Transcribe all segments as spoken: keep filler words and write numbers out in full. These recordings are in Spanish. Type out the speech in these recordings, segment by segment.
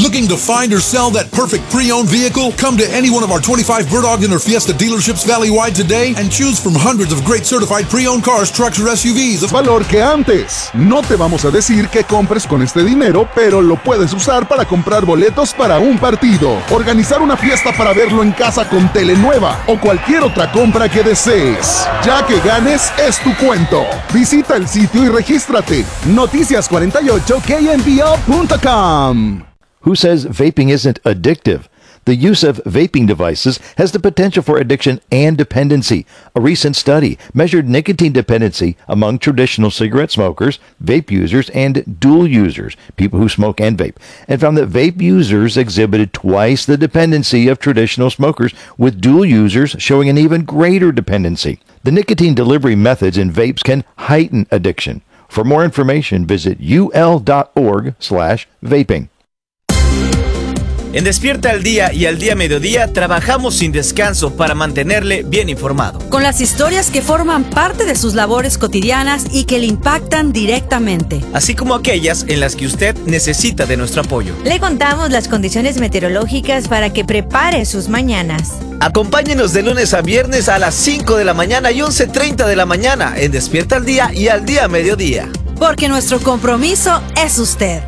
Looking to find or sell that perfect pre-owned vehicle? Come to any one of our twenty-five Bird Ogden or Fiesta dealerships valley-wide today and choose from hundreds of great certified pre-owned cars, trucks, or S U Vs. Valor que antes. No te vamos a decir que compres con este dinero, pero lo puedes usar para comprar boletos para un partido, organizar una fiesta para verlo en casa con tele nueva o cualquier otra compra que desees. Ya que ganes es tu cuento. Visita el sitio y regístrate. noticias cuarenta y ocho K M B L punto com. Who says vaping isn't addictive? The use of vaping devices has the potential for addiction and dependency. A recent study measured nicotine dependency among traditional cigarette smokers, vape users, and dual users, people who smoke and vape, and found that vape users exhibited twice the dependency of traditional smokers, with dual users showing an even greater dependency. The nicotine delivery methods in vapes can heighten addiction. For more information, visit ul.org slash vaping. En Despierta al Día y al Día Mediodía trabajamos sin descanso para mantenerle bien informado. Con las historias que forman parte de sus labores cotidianas y que le impactan directamente. Así como aquellas en las que usted necesita de nuestro apoyo. Le contamos las condiciones meteorológicas para que prepare sus mañanas. Acompáñenos de lunes a viernes a las cinco de la mañana y once treinta de la mañana en Despierta al Día y al Día Mediodía. Porque nuestro compromiso es usted.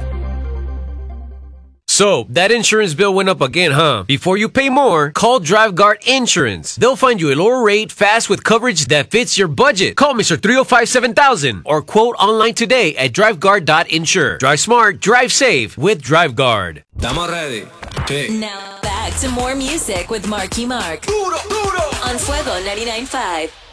So, that insurance bill went up again, huh? Before you pay more, call DriveGuard Insurance. They'll find you a lower rate fast with coverage that fits your budget. Call Mister three oh five, seven thousand or quote online today at driveguard dot insure. Drive smart, drive safe with DriveGuard. Estamos ready. Sí. Now back to more music with Marky Mark. Duro, duro. On Fuego ninety-nine point five.